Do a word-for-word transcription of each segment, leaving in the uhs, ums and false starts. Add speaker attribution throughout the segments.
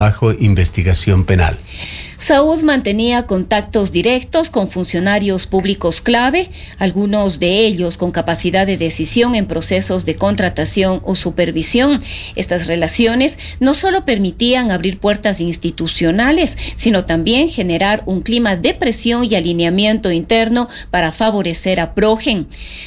Speaker 1: bajo investigación penal.
Speaker 2: Saúd mantenía contactos directos con funcionarios públicos clave, algunos de ellos con capacidad de decisión en procesos de contratación o supervisión. Estas relaciones no solo permitían abrir puertas institucionales, sino también generar un clima de presión y alineamiento interno para favorecer a Progen.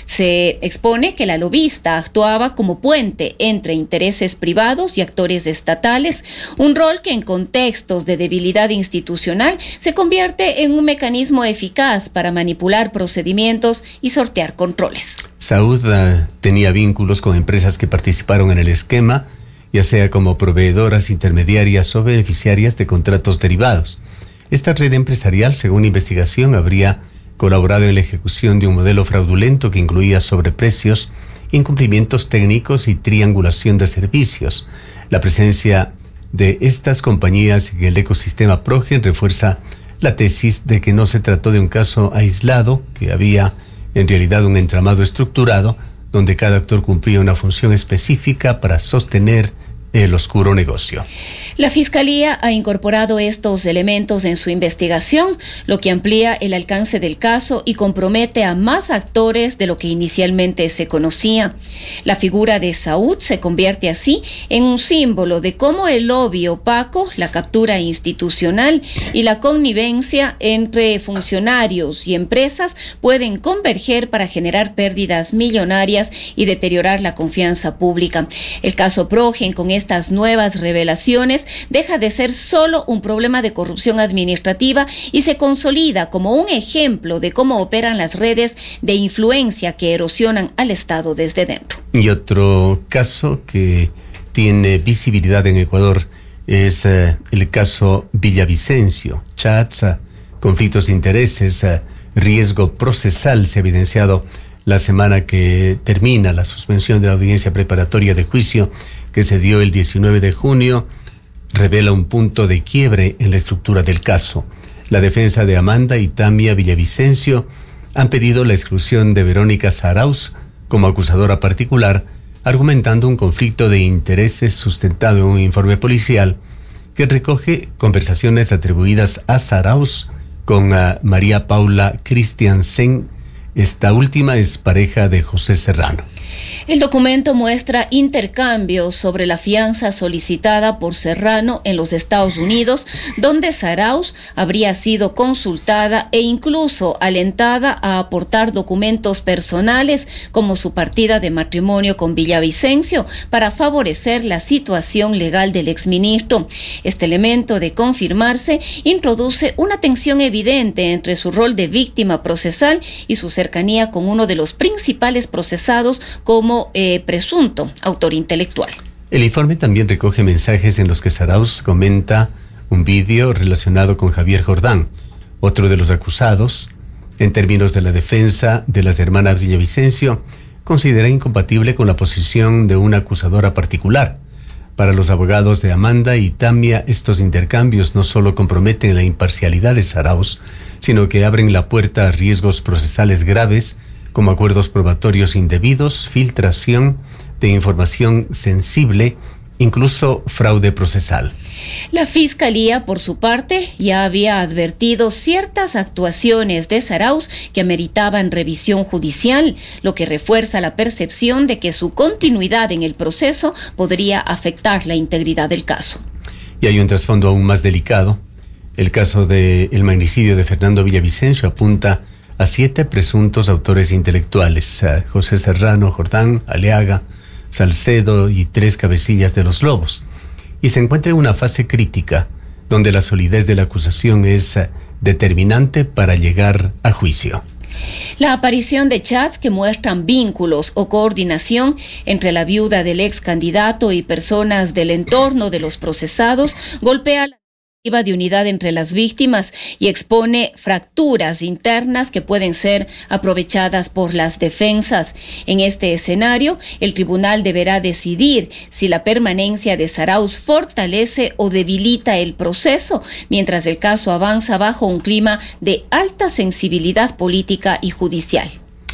Speaker 2: Se expone que la lobista actuaba como puente entre intereses privados y actores estatales, un rol que en contextos de debilidad institucional se convierte en un mecanismo eficaz para manipular procedimientos y sortear controles.
Speaker 1: Saúd uh, tenía vínculos con empresas que participaron en el esquema, ya sea como proveedoras, intermediarias o beneficiarias de contratos derivados. Esta red empresarial, según investigación, habría colaborado en la ejecución de un modelo fraudulento que incluía sobreprecios, incumplimientos técnicos y triangulación de servicios. La presencia de estas compañías en el ecosistema Progen refuerza la tesis de que no se trató de un caso aislado, que había en realidad un entramado estructurado donde cada actor cumplía una función específica para sostener el oscuro negocio.
Speaker 2: La Fiscalía ha incorporado estos elementos en su investigación, lo que amplía el alcance del caso y compromete a más actores de lo que inicialmente se conocía. La figura de Saúd se convierte así en un símbolo de cómo el lobby opaco, la captura institucional y la connivencia entre funcionarios y empresas pueden converger para generar pérdidas millonarias y deteriorar la confianza pública. El caso Progen, con estas nuevas revelaciones, deja de ser solo un problema de corrupción administrativa y se consolida como un ejemplo de cómo operan las redes de influencia que erosionan al Estado desde dentro.
Speaker 1: Y otro caso que tiene visibilidad en Ecuador es uh, el caso Villavicencio. Chats, uh, conflictos de intereses, uh, riesgo procesal se ha evidenciado la semana que termina la suspensión de la audiencia preparatoria de juicio que se dio el diecinueve de junio, revela un punto de quiebre en la estructura del caso. La defensa de Amanda y Tamia Villavicencio han pedido la exclusión de Verónica Zarauz como acusadora particular, argumentando un conflicto de intereses sustentado en un informe policial que recoge conversaciones atribuidas a Zarauz con uh, María Paula Christiansen. Esta última es pareja de José Serrano.
Speaker 2: El documento muestra intercambios sobre la fianza solicitada por Serrano en los Estados Unidos, donde Zarauz habría sido consultada e incluso alentada a aportar documentos personales como su partida de matrimonio con Villavicencio para favorecer la situación legal del exministro. Este elemento, de confirmarse, introduce una tensión evidente entre su rol de víctima procesal y su cercanía con uno de los principales procesados como eh, presunto autor intelectual.
Speaker 1: El informe también recoge mensajes en los que Zarauz comenta un vídeo relacionado con Javier Jordán, otro de los acusados. En términos de la defensa de las hermanas Villavicencio, considera incompatible con la posición de una acusadora particular. Para los abogados de Amanda y Tamia, estos intercambios no solo comprometen la imparcialidad de Zarauz, sino que abren la puerta a riesgos procesales graves, como acuerdos probatorios indebidos, filtración de información sensible, incluso fraude procesal.
Speaker 2: La Fiscalía, por su parte, ya había advertido ciertas actuaciones de Zarauz que ameritaban revisión judicial, lo que refuerza la percepción de que su continuidad en el proceso podría afectar la integridad del caso.
Speaker 1: Y hay un trasfondo aún más delicado. El caso del magnicidio de Fernando Villavicencio apunta a siete presuntos autores intelectuales: a José Serrano, Jordán, Aleaga, Salcedo y tres cabecillas de los Lobos. Y se encuentra en una fase crítica, donde la solidez de la acusación es determinante para llegar a juicio.
Speaker 2: La aparición de chats que muestran vínculos o coordinación entre la viuda del ex candidato y personas del entorno de los procesados golpea la de unidad entre las víctimas y expone fracturas internas que pueden ser aprovechadas por las defensas. En este escenario, el tribunal deberá decidir si la permanencia de Zarauz fortalece o debilita el proceso, mientras el caso avanza bajo un clima de alta sensibilidad política y judicial.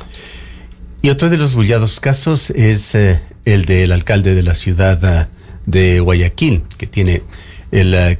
Speaker 1: Y otro de los bullados casos es eh, el del alcalde de la ciudad uh, de Guayaquil, que tiene el